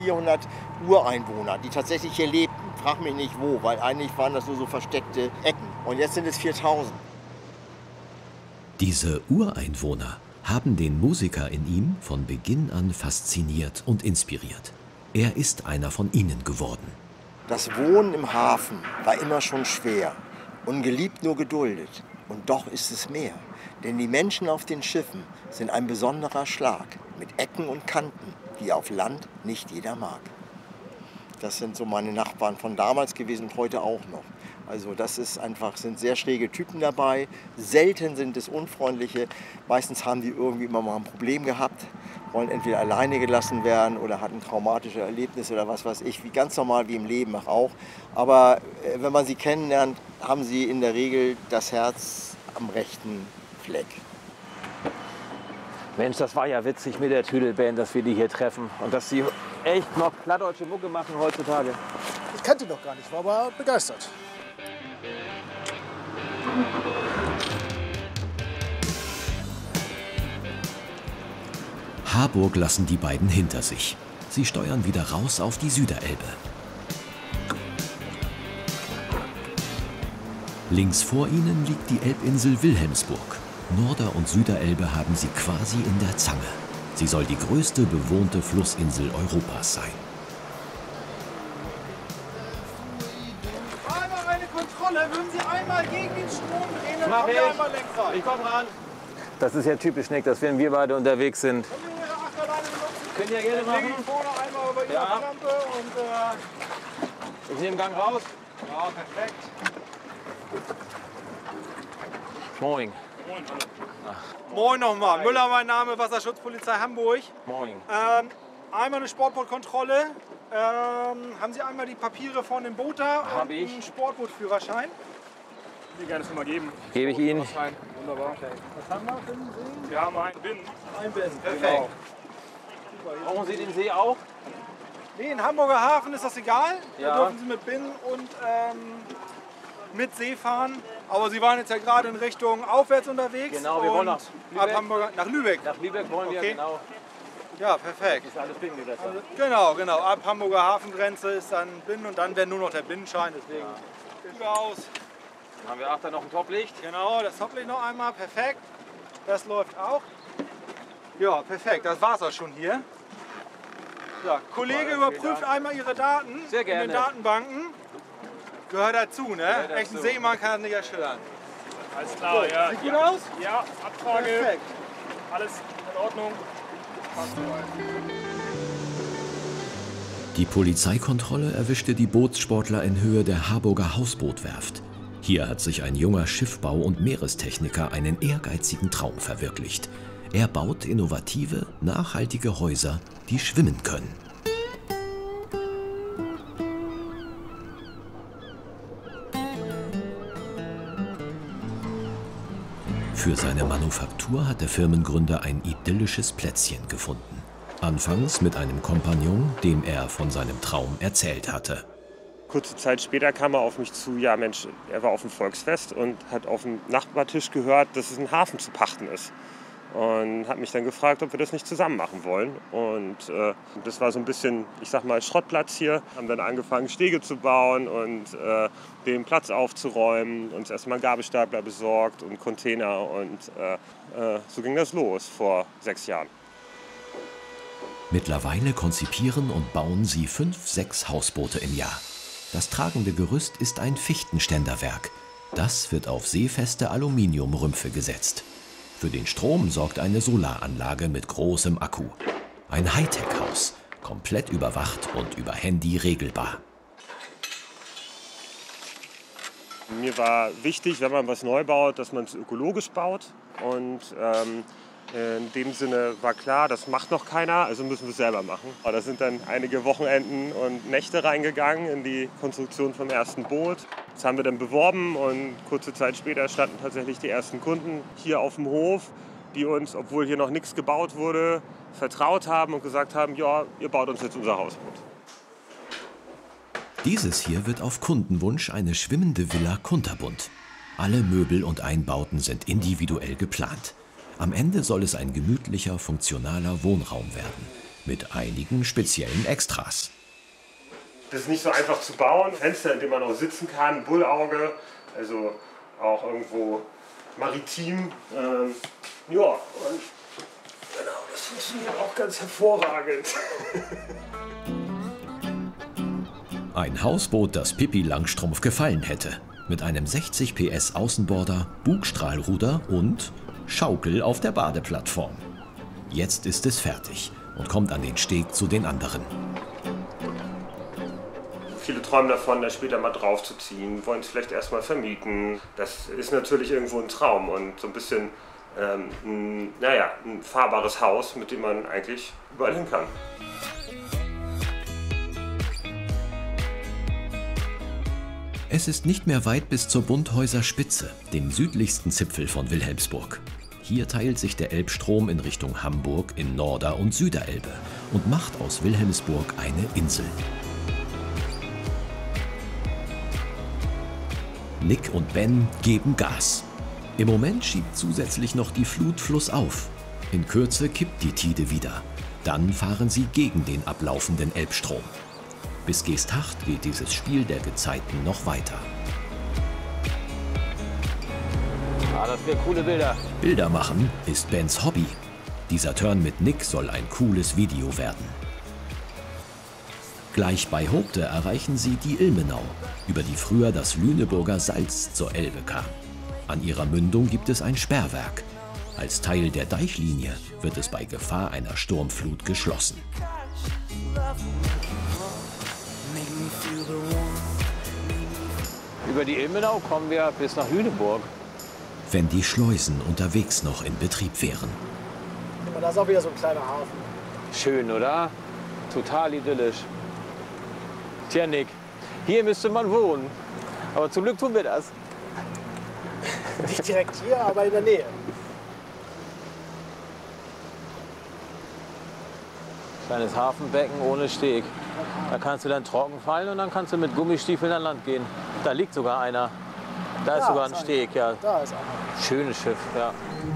400 Ureinwohner, die tatsächlich hier lebten. Frag mich nicht wo, weil eigentlich waren das nur so versteckte Ecken. Und jetzt sind es 4000. Diese Ureinwohner haben den Musiker in ihm von Beginn an fasziniert und inspiriert. Er ist einer von ihnen geworden. Das Wohnen im Hafen war immer schon schwer. Ungeliebt, nur geduldet. Und doch ist es mehr. Denn die Menschen auf den Schiffen sind ein besonderer Schlag. Mit Ecken und Kanten, die auf Land nicht jeder mag. Das sind so meine Nachbarn von damals gewesen und heute auch noch. Also das ist einfach, sind sehr schräge Typen dabei. Selten sind es unfreundliche. Meistens haben die irgendwie immer mal ein Problem gehabt, wollen entweder alleine gelassen werden oder hatten traumatische Erlebnisse oder was weiß ich, wie ganz normal wie im Leben auch. Aber wenn man sie kennenlernt, haben sie in der Regel das Herz am rechten Fleck. Mensch, das war ja witzig mit der Tüdelband, dass wir die hier treffen und dass sie echt noch plattdeutsche Mucke machen heutzutage. Ich kannte ihn noch gar nicht, war aber begeistert. Harburg lassen die beiden hinter sich. Sie steuern wieder raus auf die Süderelbe. Links vor ihnen liegt die Elbinsel Wilhelmsburg. Norder- und Süderelbe haben sie quasi in der Zange. Sie soll die größte bewohnte Flussinsel Europas sein. Einmal eine Kontrolle, würden Sie einmal gegen den Strom drehen, dann Mach haben ich. wir einmal Lenkrad. Ich komm ran. Das ist ja typisch, Nick, dass wenn wir beide unterwegs sind. Können Sie Ihre Achterleine benutzen? Könnt ihr gerne Legen machen. vorne einmal über Ihre Ja. Lampe und Ich nehme Gang raus. ja, perfekt. Moin. Moin nochmal, Müller mein Name, Wasserschutzpolizei Hamburg. Moin. Einmal eine Sportbootkontrolle. Haben Sie einmal die Papiere von dem Boot da Hab und ich. einen Sportbootführerschein? Ich gerne schon mal geben. Gebe ich Ihnen. Wunderbar. Was haben wir für einen See? Wir haben einen Bin. Ein Bin, perfekt. Brauchen Sie den See auch? Nee, in Hamburger Hafen ist das egal. Ja. Da dürfen Sie mit Bin und mit See fahren. Aber Sie waren jetzt ja gerade in Richtung aufwärts unterwegs. Genau, wir wollen nach ab Lübeck. Hamburger, nach Lübeck. Nach Lübeck wollen wir, Okay. genau. Ja, perfekt. Ist alles Binnengewässer. Genau. Ab Hamburger Hafengrenze ist dann Bin und dann wäre nur noch der Binnenschein. Deswegen sieht aus. Dann haben wir achter noch ein Toplicht. Genau, das Toplicht noch einmal. Perfekt. Das läuft auch. Ja, perfekt. Das war's auch schon hier. Ja, Kollege überprüft einmal Ihre Daten Sehr gerne. in den Datenbanken. Gehört dazu, ne? Gehört dazu. Echt ein Seemann kann das nicht erschüttern. Alles klar, ja. Sieht gut aus? Ja, Abfrage. Perfekt. Alles in Ordnung. Passt soweit. Die Polizeikontrolle erwischte die Bootssportler in Höhe der Harburger Hausbootwerft. Hier hat sich ein junger Schiffbau- und Meerestechniker einen ehrgeizigen Traum verwirklicht. Er baut innovative, nachhaltige Häuser, die schwimmen können. Für seine Manufaktur hat der Firmengründer ein idyllisches Plätzchen gefunden. Anfangs mit einem Kompagnon, dem er von seinem Traum erzählt hatte. Kurze Zeit später kam er auf mich zu, ja Mensch, er war auf dem Volksfest und hat auf dem Nachbartisch gehört, dass es ein Hafen zu pachten ist. Und hat mich dann gefragt, ob wir das nicht zusammen machen wollen. Und das war so ein bisschen, ich sag mal, Schrottplatz hier. Haben dann angefangen, Stege zu bauen und den Platz aufzuräumen. Uns erstmal Gabelstapler besorgt und Container. Und so ging das los vor 6 Jahren. Mittlerweile konzipieren und bauen sie 5, 6 Hausboote im Jahr. Das tragende Gerüst ist ein Fichtenständerwerk. Das wird auf seefeste Aluminiumrümpfe gesetzt. Für den Strom sorgt eine Solaranlage mit großem Akku. Ein Hightech-Haus, komplett überwacht und über Handy regelbar. Mir war wichtig, wenn man was neu baut, dass man es ökologisch baut. Und in dem Sinne war klar, das macht noch keiner, also müssen wir es selber machen. Da sind dann einige Wochenenden und Nächte reingegangen in die Konstruktion vom ersten Boot. Das haben wir dann beworben und kurze Zeit später standen tatsächlich die ersten Kunden hier auf dem Hof, die uns, obwohl hier noch nichts gebaut wurde, vertraut haben und gesagt haben, ja, ihr baut uns jetzt unser Hausboot. Dieses hier wird auf Kundenwunsch eine schwimmende Villa kunterbunt. Alle Möbel und Einbauten sind individuell geplant. Am Ende soll es ein gemütlicher, funktionaler Wohnraum werden. mit einigen speziellen Extras. Das ist nicht so einfach zu bauen. Fenster, in dem man auch sitzen kann, Bullauge, also auch irgendwo maritim. Ja, und genau, das funktioniert auch ganz hervorragend. Ein Hausboot, das Pippi Langstrumpf gefallen hätte. Mit einem 60 PS Außenborder, Bugstrahlruder und Schaukel auf der Badeplattform. Jetzt ist es fertig und kommt an den Steg zu den anderen. Viele träumen davon, da später mal draufzuziehen, wollen es vielleicht erstmal vermieten. Das ist natürlich irgendwo ein Traum und so ein bisschen ein fahrbares Haus, mit dem man eigentlich überall hin kann. Es ist nicht mehr weit bis zur Bunthäuser Spitze, dem südlichsten Zipfel von Wilhelmsburg. Hier teilt sich der Elbstrom in Richtung Hamburg in Norder- und Süderelbe und macht aus Wilhelmsburg eine Insel. Nick und Ben geben Gas. Im Moment schiebt zusätzlich noch die Flut flussauf. In Kürze kippt die Tide wieder. Dann fahren sie gegen den ablaufenden Elbstrom. Bis Geesthacht geht dieses Spiel der Gezeiten noch weiter. Ah, das wäre coole Bilder. Bilder machen ist Bens Hobby. Dieser Turn mit Nick soll ein cooles Video werden. Gleich bei Hoopte erreichen sie die Ilmenau, über die früher das Lüneburger Salz zur Elbe kam. An ihrer Mündung gibt es ein Sperrwerk. Als Teil der Deichlinie wird es bei Gefahr einer Sturmflut geschlossen. Über die Ilmenau kommen wir bis nach Lüneburg. Wenn die Schleusen unterwegs noch in Betrieb wären. Da ist auch wieder so ein kleiner Hafen. Schön, oder? Total idyllisch. Tja, Nick, hier müsste man wohnen. Aber zum Glück tun wir das. Nicht direkt hier, aber in der Nähe. Kleines Hafenbecken ohne Steg. Da kannst du dann trocken fallen und dann kannst du mit Gummistiefeln an Land gehen. Da liegt sogar einer. Da ist sogar ein Steg, ja. Da ist einer. Schönes Schiff, ja.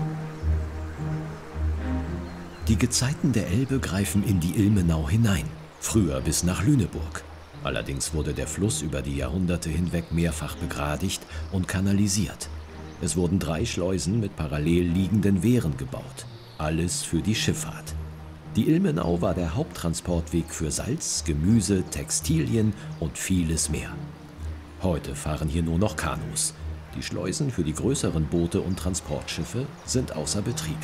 Die Gezeiten der Elbe greifen in die Ilmenau hinein, früher bis nach Lüneburg. Allerdings wurde der Fluss über die Jahrhunderte hinweg mehrfach begradigt und kanalisiert. Es wurden 3 Schleusen mit parallel liegenden Wehren gebaut. Alles für die Schifffahrt. Die Ilmenau war der Haupttransportweg für Salz, Gemüse, Textilien und vieles mehr. Heute fahren hier nur noch Kanus. Die Schleusen für die größeren Boote und Transportschiffe sind außer Betrieb.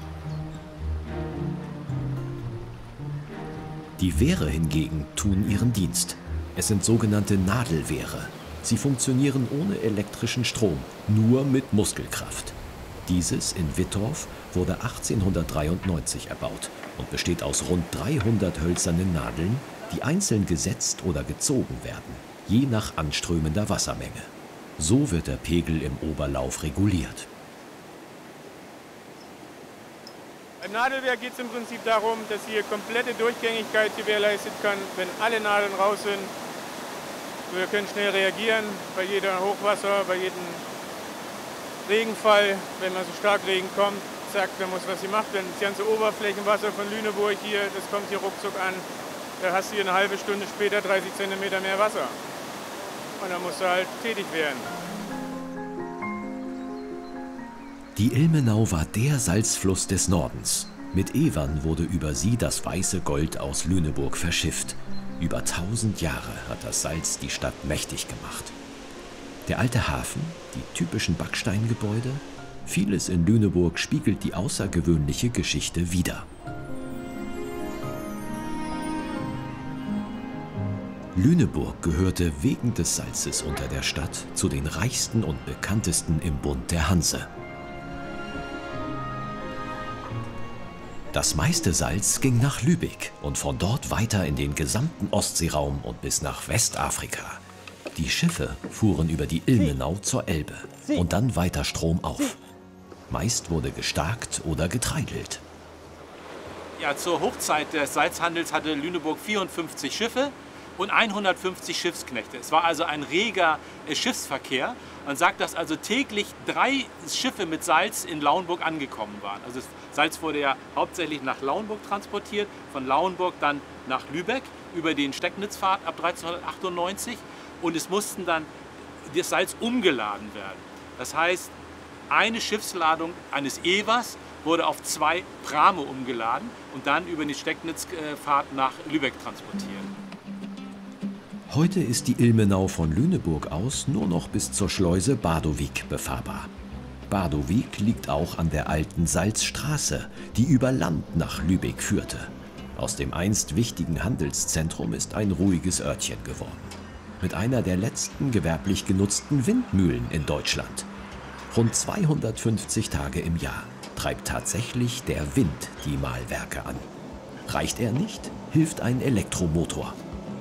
Die Wehre hingegen tun ihren Dienst. Es sind sogenannte Nadelwehre. Sie funktionieren ohne elektrischen Strom, nur mit Muskelkraft. Dieses in Wittorf wurde 1893 erbaut und besteht aus rund 300 hölzernen Nadeln, die einzeln gesetzt oder gezogen werden, je nach anströmender Wassermenge. So wird der Pegel im Oberlauf reguliert. Beim Nadelwehr geht es im Prinzip darum, dass hier komplette Durchgängigkeit gewährleistet kann, wenn alle Nadeln raus sind. Wir können schnell reagieren bei jedem Hochwasser, bei jedem Regenfall, wenn mal so stark Regen kommt. Zack, da muss was gemacht werden. Das ganze Oberflächenwasser von Lüneburg hier, das kommt hier ruckzuck an. Da hast du hier eine halbe Stunde später 30 cm mehr Wasser. Und dann musst du halt tätig werden. Die Ilmenau war der Salzfluss des Nordens. Mit Evern wurde über sie das weiße Gold aus Lüneburg verschifft. Über 1000 Jahre hat das Salz die Stadt mächtig gemacht. Der alte Hafen, die typischen Backsteingebäude, vieles in Lüneburg spiegelt die außergewöhnliche Geschichte wider. Lüneburg gehörte wegen des Salzes unter der Stadt zu den reichsten und bekanntesten im Bund der Hanse. Das meiste Salz ging nach Lübeck und von dort weiter in den gesamten Ostseeraum und bis nach Westafrika. Die Schiffe fuhren über die Ilmenau zur Elbe und dann weiter stromauf. Meist wurde gestarkt oder getreidelt. Ja, zur Hochzeit des Salzhandels hatte Lüneburg 54 Schiffe und 150 Schiffsknechte. Es war also ein reger Schiffsverkehr. Man sagt, dass also täglich 3 Schiffe mit Salz in Lauenburg angekommen waren. Also das Salz wurde ja hauptsächlich nach Lauenburg transportiert, von Lauenburg dann nach Lübeck über den Stecknitzpfad ab 1398 und es mussten dann das Salz umgeladen werden. Das heißt, eine Schiffsladung eines Evers wurde auf 2 Prame umgeladen und dann über den Stecknitzpfad nach Lübeck transportiert. Heute ist die Ilmenau von Lüneburg aus nur noch bis zur Schleuse Badowik befahrbar. Badowik liegt auch an der alten Salzstraße, die über Land nach Lübeck führte. Aus dem einst wichtigen Handelszentrum ist ein ruhiges Örtchen geworden. Mit einer der letzten gewerblich genutzten Windmühlen in Deutschland. Rund 250 Tage im Jahr treibt tatsächlich der Wind die Mahlwerke an. Reicht er nicht, hilft ein Elektromotor.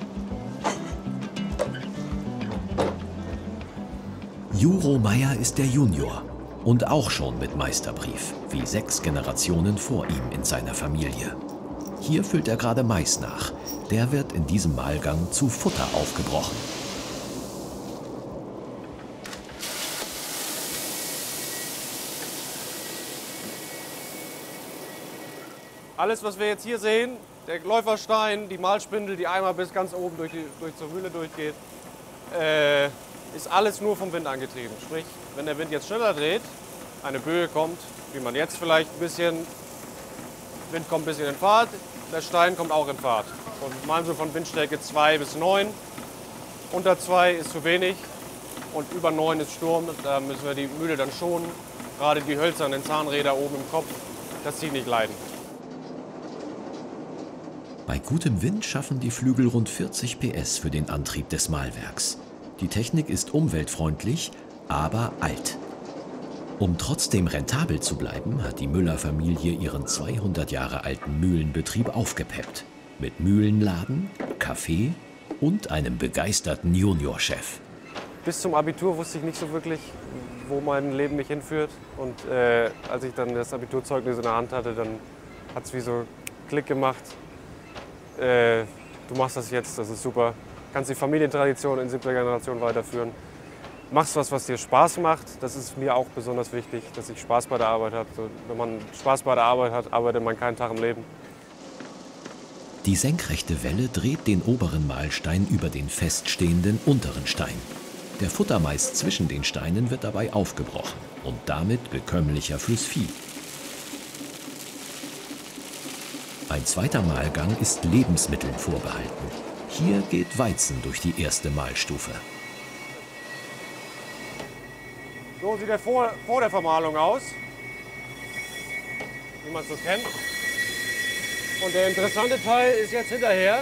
Juro Meier ist der Junior und auch schon mit Meisterbrief, wie 6 Generationen vor ihm in seiner Familie. Hier füllt er gerade Mais nach. Der wird in diesem Mahlgang zu Futter aufgebrochen. Alles, was wir jetzt hier sehen, der Läuferstein, die Mahlspindel, die einmal bis ganz oben durch zur Mühle durchgeht, ist alles nur vom Wind angetrieben. Sprich, wenn der Wind jetzt schneller dreht, eine Böe kommt, wie man jetzt vielleicht ein bisschen, Wind kommt ein bisschen in Fahrt, der Stein kommt auch in Fahrt. Und mal so von Windstärke 2 bis 9. Unter 2 ist zu wenig und über 9 ist Sturm. Da müssen wir die Mühle dann schonen. Gerade die hölzernen Zahnräder oben im Kopf, dass sie nicht leiden. Bei gutem Wind schaffen die Flügel rund 40 PS für den Antrieb des Mahlwerks. Die Technik ist umweltfreundlich, aber alt. Um trotzdem rentabel zu bleiben, hat die Müller-Familie ihren 200 Jahre alten Mühlenbetrieb aufgepeppt. Mit Mühlenladen, Café und einem begeisterten Juniorchef. Bis zum Abitur wusste ich nicht so wirklich, wo mein Leben mich hinführt. Und als ich dann das Abiturzeugnis in der Hand hatte, dann hat es wie so Klick gemacht. Du machst das jetzt, das ist super. Kannst die Familientradition in 7. Generation weiterführen. Machst was dir Spaß macht. Das ist mir auch besonders wichtig, dass ich Spaß bei der Arbeit habe. So, wenn man Spaß bei der Arbeit hat, arbeitet man keinen Tag im Leben. Die senkrechte Welle dreht den oberen Mahlstein über den feststehenden unteren Stein. Der Futtermais zwischen den Steinen wird dabei aufgebrochen und damit bekömmlicher fürs Vieh. Ein zweiter Mahlgang ist Lebensmitteln vorbehalten. Hier geht Weizen durch die erste Mahlstufe. So sieht er vor der Vermahlung aus, wie man es so kennt. Und der interessante Teil ist jetzt hinterher.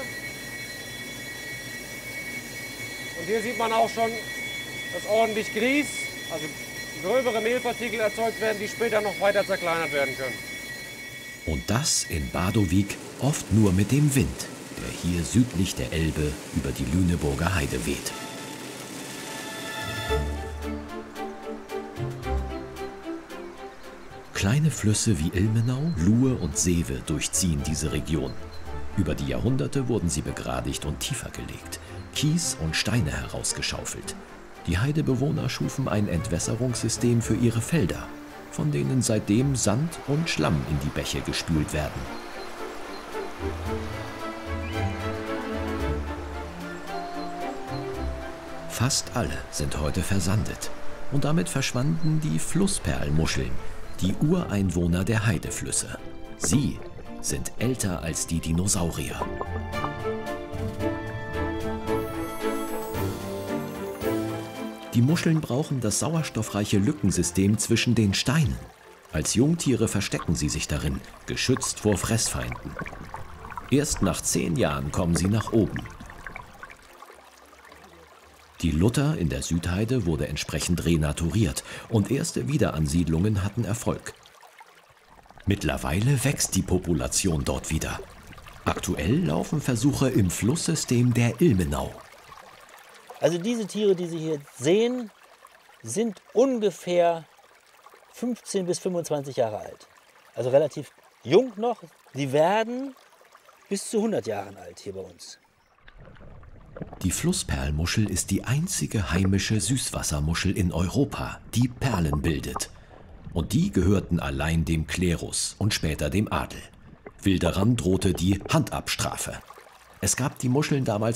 Und hier sieht man auch schon, dass ordentlich Grieß, also gröbere Mehlpartikel erzeugt werden, die später noch weiter zerkleinert werden können. Und das in Badowik oft nur mit dem Wind, der hier südlich der Elbe über die Lüneburger Heide weht. Kleine Flüsse wie Ilmenau, Luhe und Sewe durchziehen diese Region. Über die Jahrhunderte wurden sie begradigt und tiefer gelegt, Kies und Steine herausgeschaufelt. Die Heidebewohner schufen ein Entwässerungssystem für ihre Felder, von denen seitdem Sand und Schlamm in die Bäche gespült werden. Fast alle sind heute versandet und damit verschwanden die Flussperlmuscheln, die Ureinwohner der Heideflüsse. Sie sind älter als die Dinosaurier. Die Muscheln brauchen das sauerstoffreiche Lückensystem zwischen den Steinen. Als Jungtiere verstecken sie sich darin, geschützt vor Fressfeinden. Erst nach 10 Jahren kommen sie nach oben. Die Lutter in der Südheide wurde entsprechend renaturiert und erste Wiederansiedlungen hatten Erfolg. Mittlerweile wächst die Population dort wieder. Aktuell laufen Versuche im Flusssystem der Ilmenau. Also diese Tiere, die Sie hier sehen, sind ungefähr 15 bis 25 Jahre alt. Also relativ jung noch. Die werden bis zu 100 Jahren alt hier bei uns. Die Flussperlmuschel ist die einzige heimische Süßwassermuschel in Europa, die Perlen bildet. Und die gehörten allein dem Klerus und später dem Adel. Wilderern drohte die Handabstrafe. Es gab die Muscheln damals